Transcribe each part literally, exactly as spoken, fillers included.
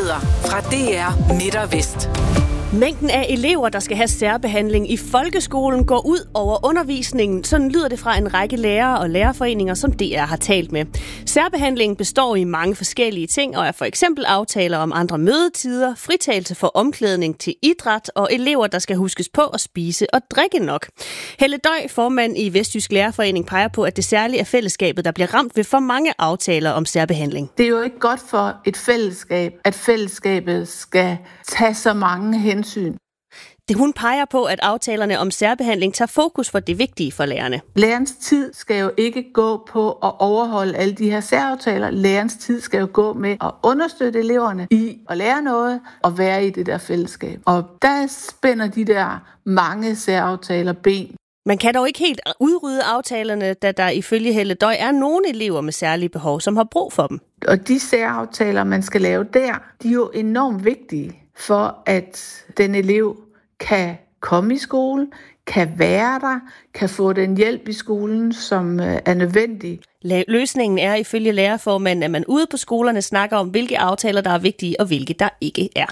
Nyheder fra D R Midt og Vest. Mængden af elever, der skal have særbehandling i folkeskolen, går ud over undervisningen. Sådan lyder det fra en række lærere og lærerforeninger, som D R har talt med. Særbehandlingen består i mange forskellige ting, og er for eksempel aftaler om andre mødetider, fritagelse for omklædning til idræt og elever, der skal huskes på at spise og drikke nok. Helle Døj, formand i Vestjysk Lærerforening, peger på, at det særligt er fællesskabet, der bliver ramt ved for mange aftaler om særbehandling. Det er jo ikke godt for et fællesskab, at fællesskabet skal tage så mange hensyn. Det hun peger på, at aftalerne om særbehandling tager fokus for det vigtige for lærerne. Lærernes tid skal jo ikke gå på at overholde alle de her særaftaler. Lærernes tid skal jo gå med at understøtte eleverne i at lære noget og være i det der fællesskab. Og der spænder de der mange særaftaler ben. Man kan dog ikke helt udrydde aftalerne, da der ifølge Helle Døj er nogle elever med særlige behov, som har brug for dem. Og de særaftaler, man skal lave der, de er jo enormt vigtige for, at den elev kan komme i skole, kan være der, kan få den hjælp i skolen, som er nødvendig. Løsningen er ifølge lærerformanden, at man ude på skolerne snakker om, hvilke aftaler, der er vigtige og hvilke der ikke er.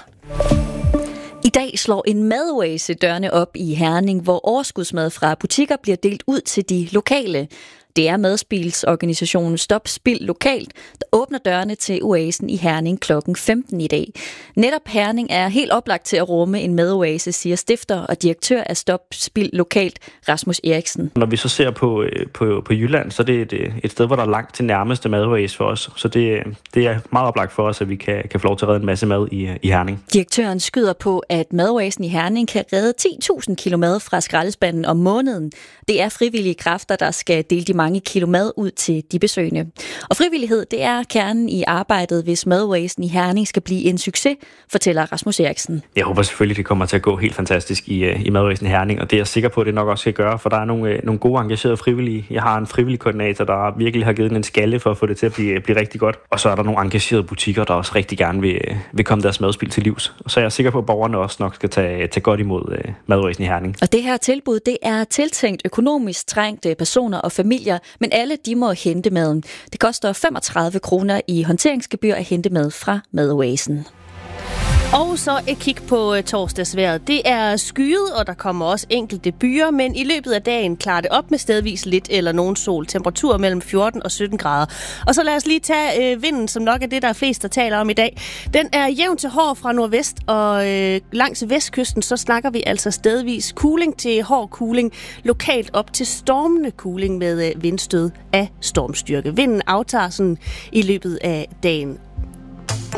I dag slår en madoase dørene op i Herning, hvor overskudsmad fra butikker bliver delt ud til de lokale. Det er madspilsorganisationen Stop Spild Lokalt, der åbner dørene til oasen i Herning klokken femten i dag. Netop Herning er helt oplagt til at rumme en madoase, siger stifter og direktør af Stop Spild Lokalt, Rasmus Eriksen. Når vi så ser på, på, på Jylland, så er det et, et sted, hvor der er langt til nærmeste madoase for os. Så det, det er meget oplagt for os, at vi kan, kan få lov til at redde en masse mad i, i Herning. Direktøren skyder på, at madoasen i Herning kan redde ti tusind kilo mad fra skraldespanden om måneden. Det er frivillige kræfter, der skal dele de mange kilo mad ud til de besøgende. Og frivillighed, det er kernen i arbejdet, hvis madoasen i Herning skal blive en succes, fortæller Rasmus Eriksen. Jeg håber selvfølgelig, det kommer til at gå helt fantastisk i, i madoasen i Herning, og det er jeg sikker på, at det nok også skal gøre, for der er nogle, nogle gode engagerede frivillige. Jeg har en frivillig koordinator, der virkelig har givet den en skalle for at få det til at blive, blive rigtig godt. Og så er der nogle engagerede butikker, der også rigtig gerne vil, vil komme deres madspil til livs. Og så er jeg sikker på, at borgerne også nok skal tage, tage godt imod uh, madoasen i Herning. Og det her tilbud, det er tiltænkt økonomisk trængte personer og familier, men alle de må hente maden. Det koster femogtredive kroner i håndteringsgebyr at hente mad fra madoasen. Og så et kig på torsdagsvejret. Det er skyet, og der kommer også enkelte byer, men i løbet af dagen klarer det op med stedvis lidt eller nogen sol. Temperatur mellem fjorten og sytten grader. Og så lad os lige tage øh, vinden, som nok er det, der er flest, der taler om i dag. Den er jævn til hård fra nordvest, og øh, langs vestkysten, så snakker vi altså stedvis kuling til hård kuling, lokalt op til stormende kuling med øh, vindstød af stormstyrke. Vinden aftager sådan i løbet af dagen.